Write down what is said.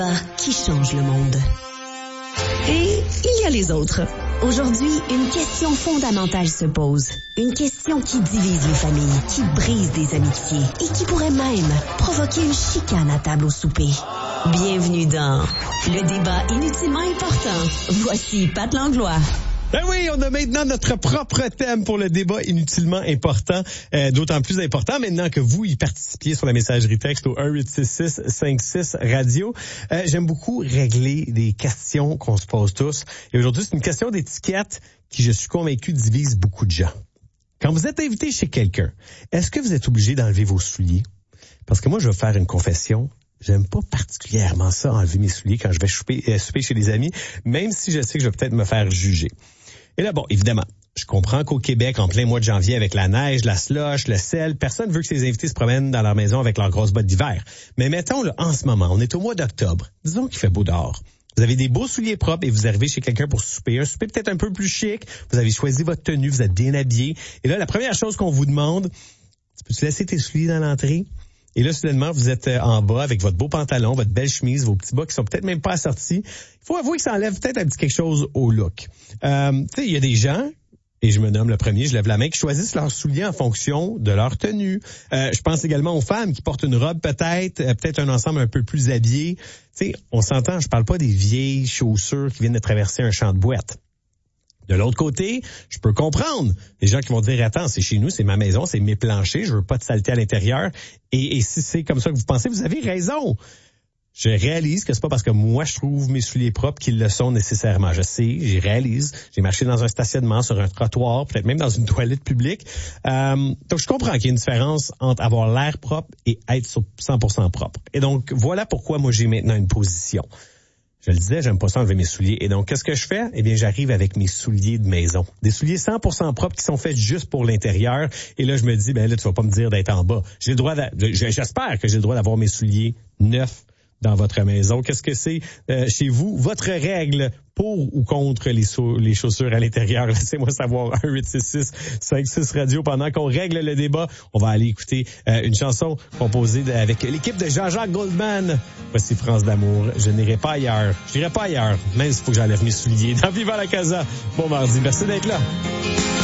qui change le monde. Et il y a les autres. Aujourd'hui, une question fondamentale se pose. Une question qui divise les familles, qui brise des amitiés et qui pourrait même provoquer une chicane à table au souper. Bienvenue dans le débat inutilement important. Voici Pat Langlois. Ben oui, on a maintenant notre propre thème pour le débat inutilement important, d'autant plus important maintenant que vous y participiez sur la messagerie texte au 1-866-56-radio. J'aime beaucoup régler des questions qu'on se pose tous. Et aujourd'hui, c'est une question d'étiquette qui, je suis convaincu, divise beaucoup de gens. Quand vous êtes invité chez quelqu'un, est-ce que vous êtes obligé d'enlever vos souliers? Parce que moi, je vais faire une confession. J'aime pas particulièrement ça, enlever mes souliers quand je vais souper chez des amis, même si je sais que je vais peut-être me faire juger. Et là, bon, évidemment, je comprends qu'au Québec, en plein mois de janvier, avec la neige, la slush, le sel, personne veut que ses invités se promènent dans leur maison avec leurs grosses bottes d'hiver. Mais mettons, là, en ce moment, on est au mois d'octobre. Disons qu'il fait beau dehors. Vous avez des beaux souliers propres et vous arrivez chez quelqu'un pour souper. Un souper peut-être un peu plus chic. Vous avez choisi votre tenue, vous êtes bien habillé. Et là, la première chose qu'on vous demande, peux-tu laisser tes souliers dans l'entrée? Et là, soudainement, vous êtes en bas avec votre beau pantalon, votre belle chemise, vos petits bas qui sont peut-être même pas assortis. Il faut avouer que ça enlève peut-être un petit quelque chose au look. Tu sais, il y a des gens, et je me nomme le premier, je lève la main, qui choisissent leurs souliers en fonction de leur tenue. Je pense également aux femmes qui portent une robe peut-être un ensemble un peu plus habillé. Tu sais, on s'entend, je parle pas des vieilles chaussures qui viennent de traverser un champ de boîte. De l'autre côté, je peux comprendre les gens qui vont dire, attends, c'est chez nous, c'est ma maison, c'est mes planchers, je veux pas de saleté à l'intérieur. Et si c'est comme ça que vous pensez, vous avez raison. Je réalise que c'est pas parce que moi je trouve mes souliers propres qu'ils le sont nécessairement. Je sais, j'y réalise. J'ai marché dans un stationnement, sur un trottoir, peut-être même dans une toilette publique. Donc je comprends qu'il y a une différence entre avoir l'air propre et être 100% propre. Et donc voilà pourquoi moi j'ai maintenant une position. Je le disais, j'aime pas ça enlever mes souliers. Et donc, qu'est-ce que je fais? Eh bien, j'arrive avec mes souliers de maison. Des souliers 100% propres qui sont faits juste pour l'intérieur. Et là, je me dis, ben là, tu vas pas me dire d'être en bas. J'ai le droit j'espère que j'ai le droit d'avoir mes souliers neufs dans votre maison. Qu'est-ce que c'est chez vous? Votre règle pour ou contre les chaussures à l'intérieur? Laissez-moi savoir. 1-866-56-radio. Pendant qu'on règle le débat, on va aller écouter une chanson composée avec l'équipe de Jean-Jacques Goldman. Voici France d'amour. Je n'irai pas ailleurs. Je n'irai pas ailleurs, même s'il faut que j'enlève mes souliers. Dans Viva la Casa. Bon mardi. Merci d'être là.